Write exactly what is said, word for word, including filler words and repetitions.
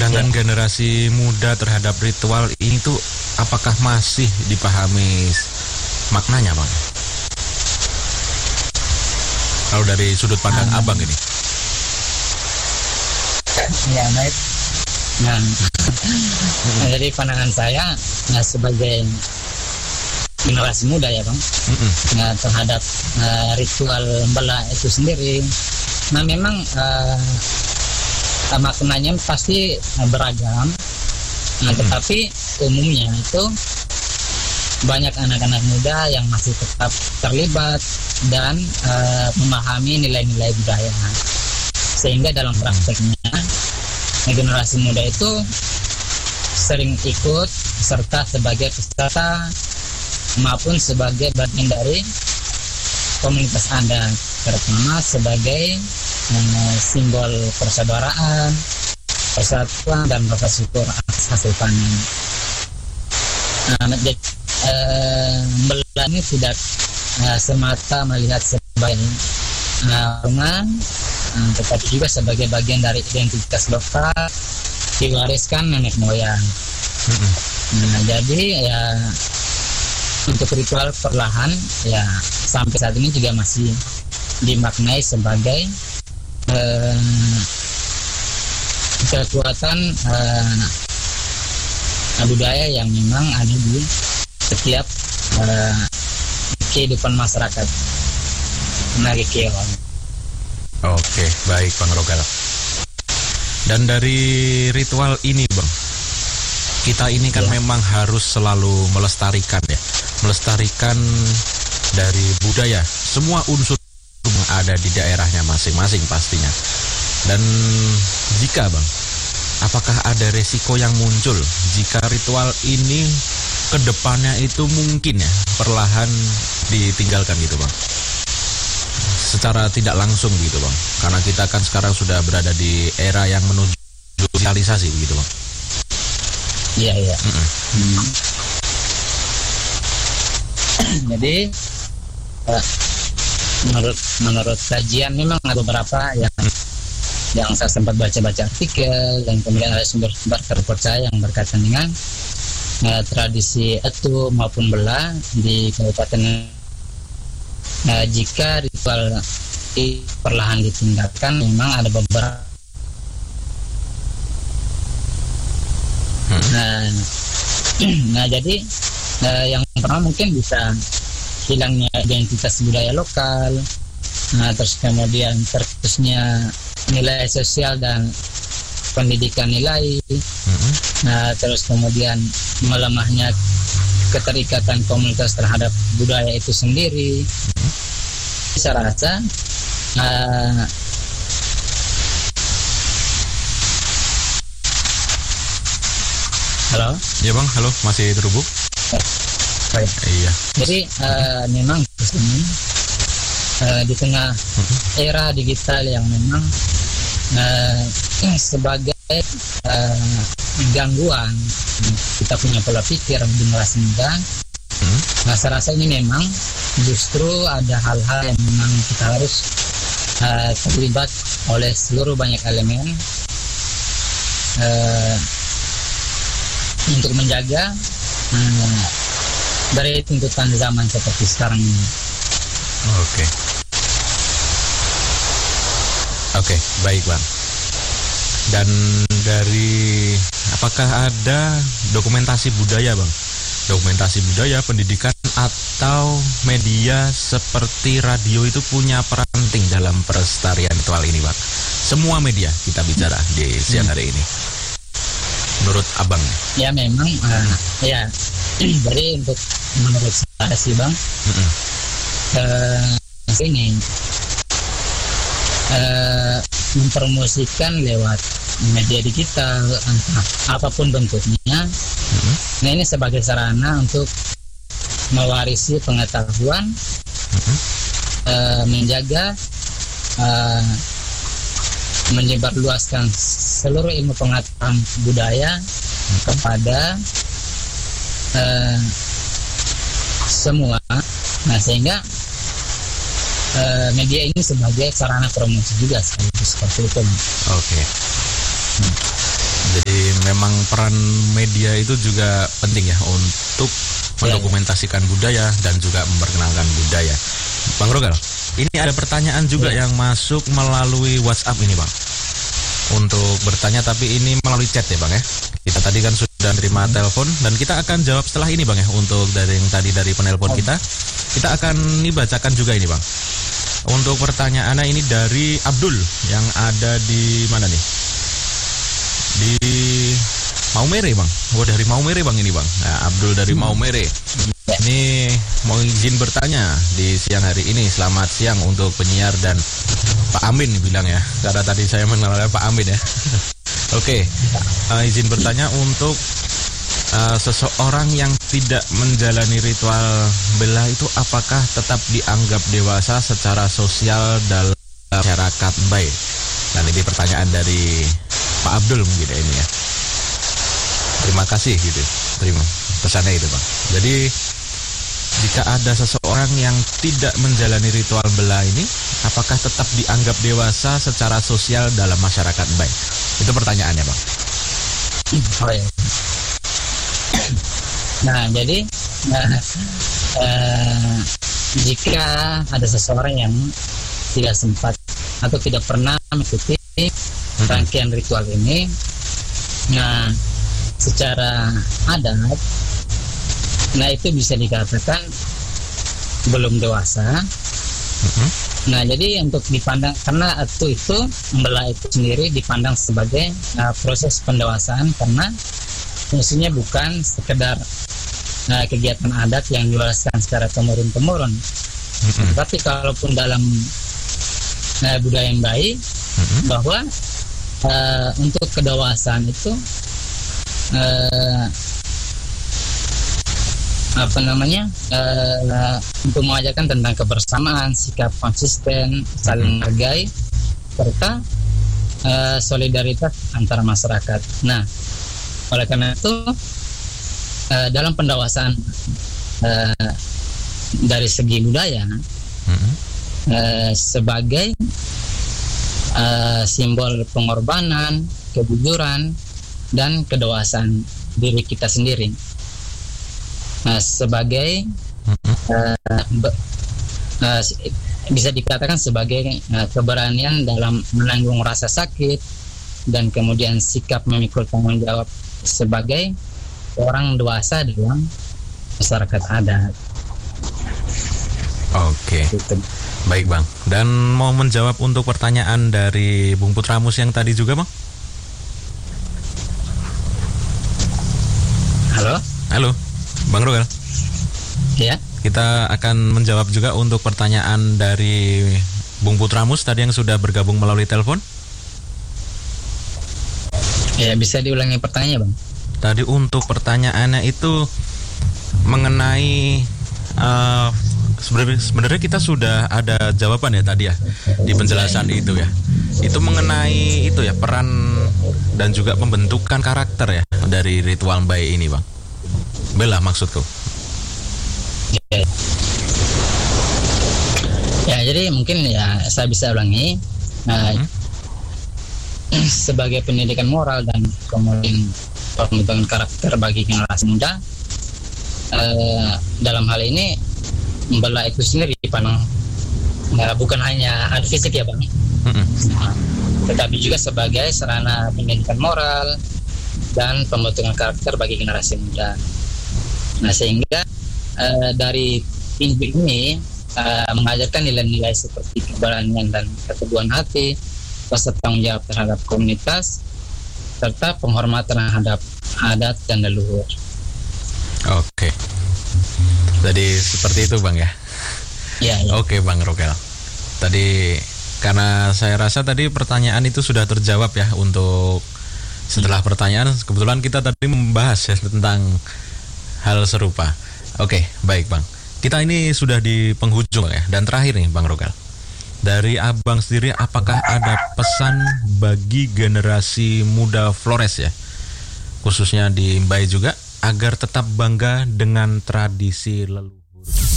pandangan ya. Generasi muda terhadap ritual ini tuh apakah masih dipahami maknanya, Bang? Kalau dari sudut pandang um, Abang ini. Ya, baik. Nah, dari pandangan saya, nah, sebagai generasi muda ya, Bang, mm-hmm. nah, terhadap uh, ritual bela itu sendiri, nah memang uh, maknanya pasti uh, beragam, nah, mm-hmm. tetapi umumnya itu banyak anak-anak muda yang masih tetap terlibat dan uh, memahami nilai-nilai budaya, sehingga dalam prakteknya generasi muda itu sering ikut serta sebagai peserta maupun sebagai bagian dari komunitas adat, terutama sebagai eh, simbol persaudaraan, persatuan dan rasa syukur atas hasil panen. Nah, jadi eh, bela ini tidak eh, semata melihat sebagai rumah, eh, tetapi juga sebagai bagian dari identitas lokal diwariskan nenek moyang. Mm-hmm. Nah, jadi ya untuk ritual perlahan ya sampai saat ini juga masih dimaknai sebagai eh, kekuatan eh, budaya yang memang ada di setiap eh, kehidupan masyarakat Nagekeo. Oke, baik Bang Rogal. Dan dari ritual ini, Bang, kita ini kan ya. memang harus selalu melestarikan ya, melestarikan dari budaya semua unsur yang ada di daerahnya masing-masing pastinya. Dan jika, Bang, apakah ada resiko yang muncul jika ritual ini kedepannya itu mungkin ya perlahan ditinggalkan gitu, Bang? Secara tidak langsung gitu, Bang, karena kita kan sekarang sudah berada di era yang menuju digitalisasi begitu, Bang. Iya, iya. Mm-hmm. Hmm. Jadi uh, menurut menurut kajian memang ada beberapa yang yang saya sempat baca-baca artikel dan kemudian ada sumber-sumber terpercaya yang berkaitan dengan uh, tradisi etu maupun bela di Kabupaten. Nah, jika ritual perlahan ditinggalkan, memang ada beberapa. Hmm. Nah, nah jadi eh, yang pertama mungkin bisa hilangnya identitas budaya lokal, nah, terus kemudian terputusnya nilai sosial dan pendidikan nilai, hmm. nah terus kemudian melemahnya keterikatan komunitas terhadap budaya itu sendiri. Hmm. Saya rasa uh, halo, ya Bang, halo, masih terhubung? Oh, ya. Iya. Jadi uh, memang di sini uh, di tengah hmm. era digital yang memang uh, sebagai uh, gangguan kita punya pola pikir generasi muda. Hmm. Nah, saya rasa ini memang justru ada hal-hal yang memang kita harus uh, terlibat oleh seluruh banyak elemen uh, untuk menjaga uh, dari tuntutan zaman seperti sekarang ini. Oke. Oke, baik Bang. Dan dari apakah ada dokumentasi budaya, Bang? Dokumentasi budaya, pendidikan atau media seperti radio itu punya peran penting dalam pelestarian ritual ini, Bang. Semua media kita bicara di siang hari ini. Menurut Abang? Ya memang, uh, ya. Jadi untuk menurut saya sih, Bang, mm-hmm. uh, ini uh, mempromosikan lewat media digital, entah apapun bentuknya. Mm-hmm. Nah, ini sebagai sarana untuk mewarisi pengetahuan, mm-hmm. uh, menjaga, uh, menyebarluaskan seluruh ilmu pengetahuan budaya mm-hmm. kepada uh, semua. Nah, sehingga uh, media ini sebagai sarana promosi juga seperti itu. Oke. Okay. Hmm. Jadi memang peran media itu juga penting ya untuk mendokumentasikan budaya dan juga memperkenalkan budaya. Bang Rogal, ini ada pertanyaan juga ya. yang masuk melalui WhatsApp ini, Bang. Untuk bertanya, tapi ini melalui chat ya, Bang ya. Kita tadi kan sudah menerima telepon dan kita akan jawab setelah ini, Bang ya. Untuk dari yang tadi dari penelpon kita, kita akan nih bacakan juga ini, Bang. Untuk pertanyaannya ini dari Abdul yang ada di mana nih? Di Maumere, Bang. Oh, dari Maumere, Bang, ini, Bang. Nah, Abdul dari Maumere. Ini mau izin bertanya di siang hari ini. Selamat siang untuk penyiar dan Pak Amin bilang ya. Karena tadi saya mengenalnya Pak Amin ya. Oke, uh, izin bertanya untuk uh, seseorang yang tidak menjalani ritual belah itu apakah tetap dianggap dewasa secara sosial dalam masyarakat baik? Dan ini pertanyaan dari Pak Abdul mungkin ya ini ya. Terima kasih gitu. Terima pesannya itu, Bang. Jadi jika ada seseorang yang tidak menjalani ritual belah ini, apakah tetap dianggap dewasa secara sosial dalam masyarakat baik? Itu pertanyaannya, Bang. Oh, ya. Nah, jadi nah, eh, jika ada seseorang yang tidak sempat atau tidak pernah mengikuti rangkaian ritual ini, nah secara adat, nah itu bisa dikatakan belum dewasa. Mm-hmm. Nah, jadi untuk dipandang, karena itu itu membelah itu sendiri dipandang sebagai uh, proses pendewasaan, karena fungsinya bukan sekedar uh, kegiatan adat yang dilaksanakan secara temurun-temurun. Mm-hmm. Tapi kalaupun dalam uh, budaya yang baik, mm-hmm. bahwa uh, untuk kedewasaan itu uh, apa namanya uh, untuk mengajarkan tentang kebersamaan, sikap konsisten, saling menghargai, serta uh, solidaritas antar masyarakat. Nah, oleh karena itu uh, dalam pendewasaan uh, dari segi budaya, mm-hmm. uh, sebagai uh, simbol pengorbanan, kejujuran, dan kedewasaan diri kita sendiri. Nah, sebagai uh, be- uh, bisa dikatakan sebagai uh, keberanian dalam menanggung rasa sakit dan kemudian sikap memikul tanggung jawab sebagai orang dewasa dalam masyarakat adat. Oke, Gitu. Baik, Bang. Dan mau menjawab untuk pertanyaan dari Bung Putramus yang tadi juga, Bang? Halo? Halo, Bang Rogal. Ya. Kita akan menjawab juga untuk pertanyaan dari Bung Putramus tadi yang sudah bergabung melalui telepon. Ya, bisa diulangi pertanyaannya, Bang? Tadi untuk pertanyaannya itu mengenai uh, sebenarnya sebenarnya kita sudah ada jawaban ya tadi ya di penjelasan itu ya. Itu mengenai itu ya peran dan juga pembentukan karakter ya dari ritual bayi ini, Bang. Bela maksudku. Ya. Ya, jadi mungkin ya saya bisa ulangi. Nah, hmm. sebagai pendidikan moral dan kemudian pembentukan karakter bagi generasi muda, eh, dalam hal ini membelah itu sendiri dipandang nah, bukan hanya alat fisik ya, Bang, hmm. nah, tetapi juga sebagai sarana pendidikan moral dan pembentukan karakter bagi generasi muda. Nah, sehingga uh, dari pintu ini uh, mengajarkan nilai-nilai seperti keberanian dan keteguhan hati, rasa tanggung jawab terhadap komunitas, serta penghormatan terhadap adat dan leluhur. Oke. Jadi seperti itu, Bang ya? Ya, ya. Oke, Bang Rogal. Tadi karena saya rasa tadi pertanyaan itu sudah terjawab ya untuk setelah pertanyaan, kebetulan kita tadi membahas ya tentang hal serupa. Oke, baik, Bang. Kita ini sudah di penghujung ya. Dan terakhir nih, Bang Rogal. Dari Abang sendiri, apakah ada pesan bagi generasi muda Flores ya, khususnya di Mbai juga, agar tetap bangga dengan tradisi leluhur?